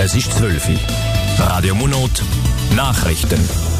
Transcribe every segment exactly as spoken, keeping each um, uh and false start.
Es ist zwölf Uhr. Radio Munot, Nachrichten.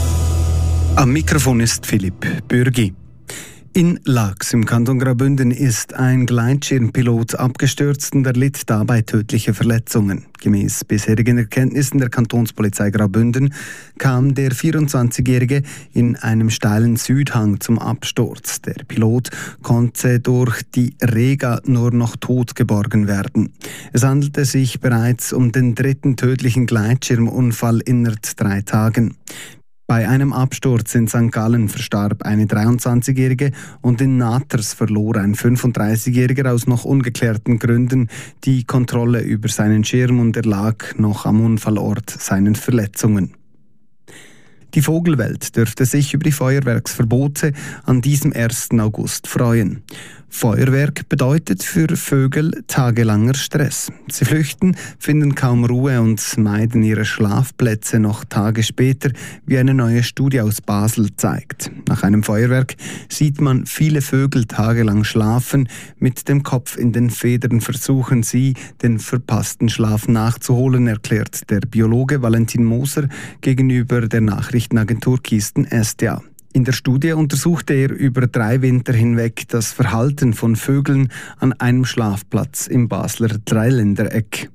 Am Mikrofon ist Philipp Bürgi. In Laax im Kanton Graubünden ist ein Gleitschirmpilot abgestürzt und erlitt dabei tödliche Verletzungen. Gemäß bisherigen Erkenntnissen der Kantonspolizei Graubünden kam der vierundzwanzigjährige in einem steilen Südhang zum Absturz. Der Pilot konnte durch die Rega nur noch tot geborgen werden. Es handelte sich bereits um den dritten tödlichen Gleitschirmunfall innerhalb drei Tagen. Bei einem Absturz in Sankt Gallen verstarb eine dreiundzwanzigjährige und in Naters verlor ein fünfunddreißigjähriger aus noch ungeklärten Gründen die Kontrolle über seinen Schirm und erlag noch am Unfallort seinen Verletzungen. Die Vogelwelt dürfte sich über die Feuerwerksverbote an diesem ersten August freuen. Feuerwerk bedeutet für Vögel tagelanger Stress. Sie flüchten, finden kaum Ruhe und meiden ihre Schlafplätze noch Tage später, wie eine neue Studie aus Basel zeigt. Nach einem Feuerwerk sieht man viele Vögel tagelang schlafen. Mit dem Kopf in den Federn versuchen sie, den verpassten Schlaf nachzuholen, erklärt der Biologe Valentin Moser gegenüber der Nachrichtenagentur Kisten S D A. In der Studie untersuchte er über drei Winter hinweg das Verhalten von Vögeln an einem Schlafplatz im Basler Dreiländereck.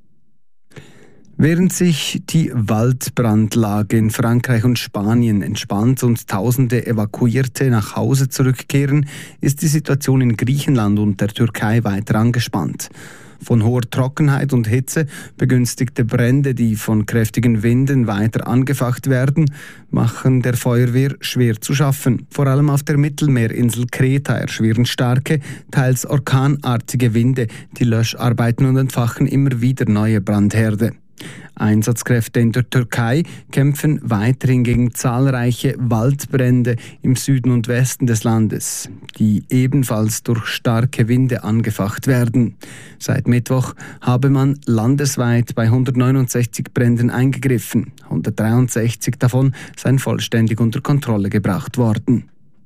Während sich die Waldbrandlage in Frankreich und Spanien entspannt und Tausende Evakuierte nach Hause zurückkehren, ist die Situation in Griechenland und der Türkei weiter angespannt. Von hoher Trockenheit und Hitze begünstigte Brände, die von kräftigen Winden weiter angefacht werden, machen der Feuerwehr schwer zu schaffen. Vor allem auf der Mittelmeerinsel Kreta erschweren starke, teils orkanartige Winde die Löscharbeiten und entfachen immer wieder neue Brandherde. Einsatzkräfte in der Türkei kämpfen weiterhin gegen zahlreiche Waldbrände im Süden und Westen des Landes, die ebenfalls durch starke Winde angefacht werden. Seit Mittwoch habe man landesweit bei hundertneunundsechzig Bränden eingegriffen. hundertdreiundsechzig davon seien vollständig unter Kontrolle gebracht worden.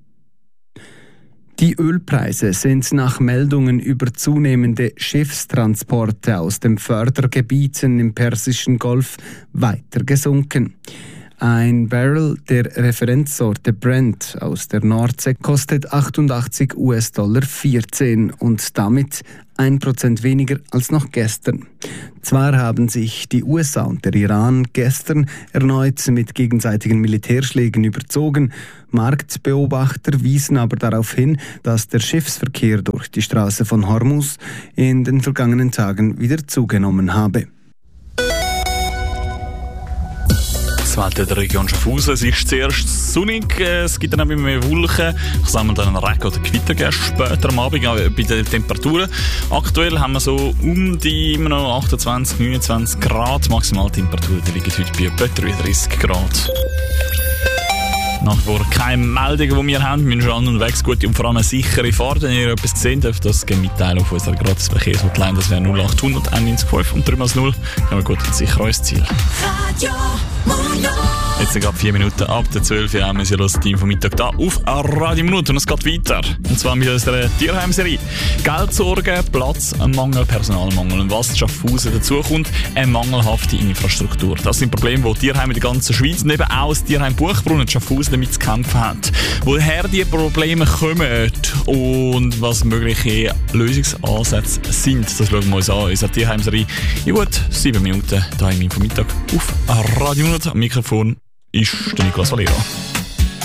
Die Ölpreise sind nach Meldungen über zunehmende Schiffstransporte aus den Fördergebieten im Persischen Golf weiter gesunken. Ein Barrel der Referenzsorte Brent aus der Nordsee kostet achtundachtzig US-Dollar vierzehn und damit ein Prozent weniger als noch gestern. Zwar haben sich die U S A und der Iran gestern erneut mit gegenseitigen Militärschlägen überzogen. Marktbeobachter wiesen aber darauf hin, dass der Schiffsverkehr durch die Straße von Hormuz in den vergangenen Tagen wieder zugenommen habe. Das Wetter der Region Schaffhausen. Es ist zuerst sonnig, es gibt dann auch immer mehr Wolken. Ich sammle dann einen Regen oder Gewitter geben, später am Abend bei den Temperaturen. Aktuell haben wir so um die immer noch achtundzwanzig, neunundzwanzig Grad. Maximaltemperatur liegt heute bei etwa dreiunddreißig Grad. Nach wie vor keine Meldungen, die wir haben. Wir sind schon unterwegs, gute und vor allem eine sichere Fahrt. Wenn ihr etwas gesehen dürft, das gerne mitteilen auf unserer Gratis-Verkehrshotline. Das wäre null achthundert einundneunzig fünf und drei mal null. Dann haben wir gut und sicher unser Ziel. Radio Munot. Jetzt sind gerade vier Minuten ab der zwölf Uhr. Wir sind das Team vom Mittag da auf Radio Munot. Und es geht weiter. Und zwar mit unserer Tierheimserie. Geldsorgen, Platzmangel, Personalmangel. Und was Schaffhausen dazu kommt, eine mangelhafte Infrastruktur. Das sind Probleme, die Tierheime in der ganzen Schweiz und eben auch das Tierheim Buchbrunn und Schaffhausen damit zu kämpfen hat. Woher diese Probleme kommen und was mögliche Lösungsansätze sind, das schauen wir uns an. Unsere Tierheimserie in gut sieben Minuten hier im Mittag auf Radio Munot. Am Mikrofon ist der Nicolas Valera.